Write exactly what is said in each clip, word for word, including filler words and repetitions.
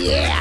yeah.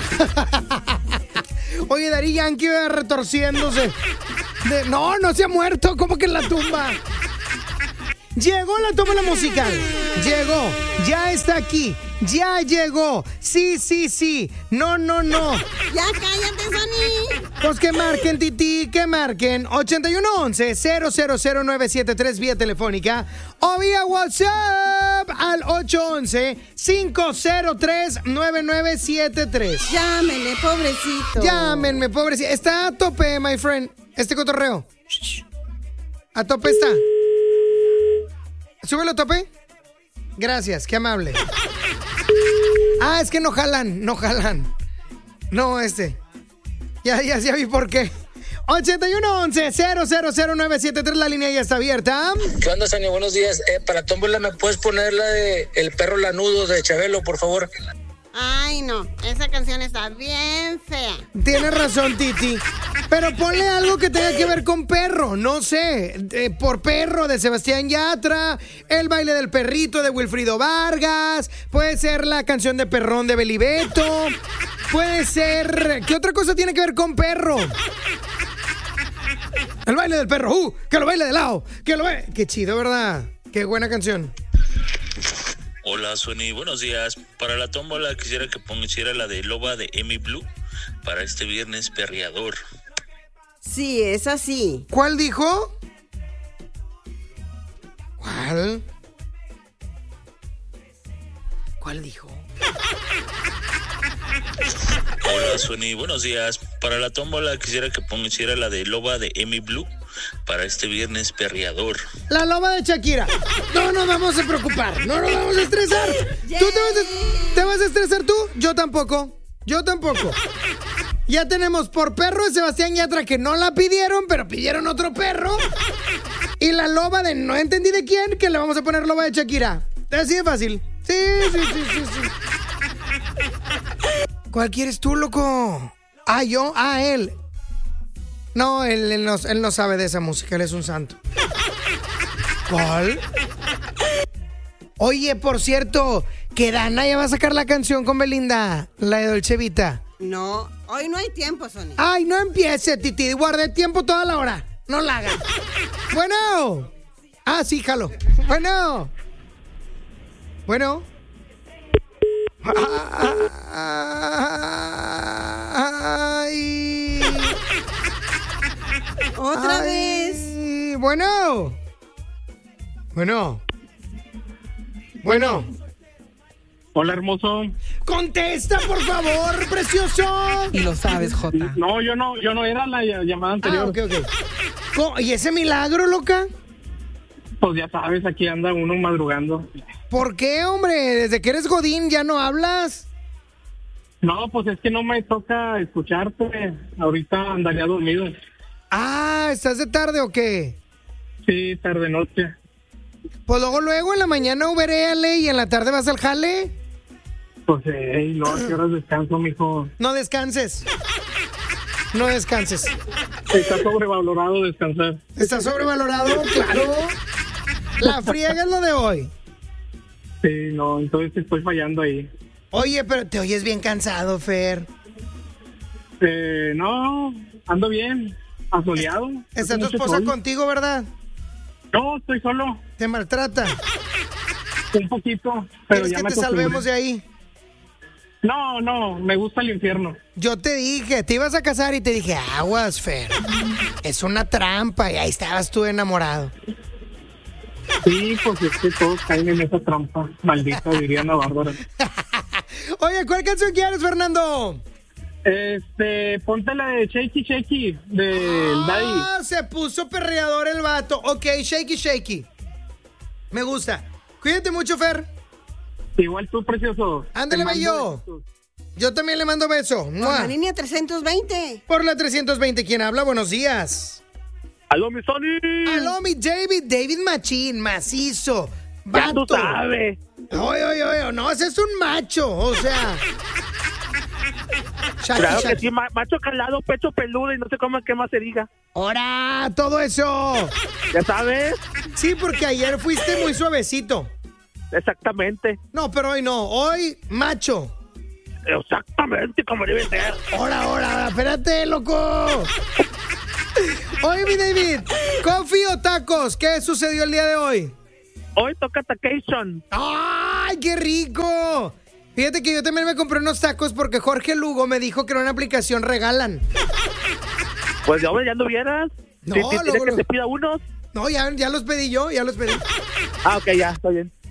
Oye, Daddy Yankee va retorciéndose. De, no, no se ha muerto, ¿cómo que en la tumba? Llegó la tómbola musical. Llegó, ya está aquí. Ya llegó. Sí, sí, sí. No, no, no. Ya cállate, Sony. Pues que marquen, Titi, que marquen ochenta y uno once, cero cero cero nueve siete tres vía telefónica o vía WhatsApp al ocho once, cinco cero tres, nueve nueve siete tres. Llámenme, pobrecito. Llámenme, pobrecito. Está a tope, my friend. Este cotorreo. A tope está. Súbelo a tope. Gracias, qué amable. Ah, es que no jalan, no jalan. No, este. Ya, ya, ya vi por qué. ochenta y uno once, cero cero cero nueve siete tres, la línea ya está abierta. ¿Qué onda, Sani? Buenos días. Eh, para tómbola, ¿me puedes poner la de El perro lanudo de Chabelo, por favor? Ay, no, esa canción está bien fea. Tienes razón, Titi. Pero ponle algo que tenga que ver con perro, no sé. Eh, por perro de Sebastián Yatra, El baile del perrito de Wilfrido Vargas, puede ser la canción de Perrón de Belibeto, puede ser... ¿Qué otra cosa tiene que ver con perro? El baile del perro, uh, que lo baile de lado, que lo baile... Qué chido, ¿verdad? Qué buena canción. Hola, Sony, buenos días. Para la tómbola quisiera que pusiera la de Loba de Emi Blue para este viernes perreador. Sí, es así. ¿Cuál dijo? ¿Cuál? ¿Cuál dijo? Hola, Sony, buenos días. Para la tómbola quisiera que pusiera la de Loba de Emi Blue para este viernes perreador. La loba de Shakira. No nos vamos a preocupar, no nos vamos a estresar. Yeah. ¿Tú te vas a, te vas a estresar tú? Yo tampoco, yo tampoco. Ya tenemos por perro de Sebastián Yatra, que no la pidieron, pero pidieron otro perro. Y la loba de no entendí de quién, que le vamos a poner loba de Shakira. Así de fácil. Sí, sí, sí, sí, sí. ¿Cuál quieres tú, loco? Ah, yo, ah, él. No, él, él, no, él no sabe de esa música, él es un santo. ¿Cuál? Oye, por cierto, que Dana ya va a sacar la canción con Belinda, la de Dolce Vita. No, hoy no hay tiempo, Sony. Ay, no empiece, Titi, guardé tiempo toda la hora. No la haga. Bueno. Ah, sí, jalo. Bueno. Bueno. Ay. Otra Ay, vez. Bueno. Bueno. Bueno. Hola, hermoso. Contesta, por favor, precioso. Y lo sabes, Jota. No, yo no, yo no era la llamada anterior. Ah, ok, ok. ¿Cómo? ¿Y ese milagro, loca? Pues ya sabes, aquí anda uno madrugando. ¿Por qué, hombre? Desde que eres godín ya no hablas. No, pues es que no me toca escucharte. Ahorita andaría dormido. Ah, ¿estás de tarde o qué? Sí, tarde noche. Pues luego, luego en la mañana uberéale y en la tarde vas al jale. Pues, eh, no, ¿a qué horas descanso, mijo? No descanses. No descanses. Está sobrevalorado descansar. ¿Está sobrevalorado? Claro. La friega es lo de hoy. Sí, no, entonces estoy fallando ahí. Oye, pero te oyes bien cansado, Fer. Eh, no, ando bien, asoleado. Está tu Hace mucho esposa sol. contigo, ¿verdad? No, estoy solo. Te maltrata. Un poquito, pero ¿Quieres ya que me te acostumbré. salvemos de ahí? No, no, me gusta el infierno. Yo te dije, te ibas a casar y te dije, aguas, Fer. Es una trampa y ahí estabas tú enamorado. Sí, pues es que todos caen en esa trampa. Maldita, diría Ana Bárbara. Oye, ¿cuál canción quieres, Fernando? Este, ponte la de Shaky Shaky, del Daddy. Ah, se puso perreador el vato. Ok, Shaky Shaky. Me gusta. Cuídate mucho, Fer. Igual tú, precioso. Ándale, Te mando bello. besos. Yo también le mando beso. Por ¡Mua! la línea trescientos veinte. Por la trescientos veinte, ¿quién habla? Buenos días. ¡Aló, mi Sony! Aló, mi David, David Machín, macizo. Ya tú Vato. sabes. Oye, oye, oye, no, ese es un macho, o sea. Shaki, Claro que Shaki. sí, ma- macho calado, pecho peludo y no sé cómo, qué más se diga. ¡Hora! Todo eso. Ya sabes, Sí, porque ayer fuiste muy suavecito. exactamente. No, pero hoy no, hoy macho. Exactamente como debe ser. Ahora, ahora, espérate, loco. Oye, mi David, ¿coffee o tacos? ¿Qué sucedió el día de hoy? Hoy toca tacation. ¡Ay, qué rico! Fíjate que yo también me compré unos tacos porque Jorge Lugo me dijo que en una aplicación regalan. Pues ya, ya no vieras. No, ¿Tienes luego, que luego. te pida unos? No, ya, ya los pedí yo, ya los pedí. Ah, ok, ya, está bien.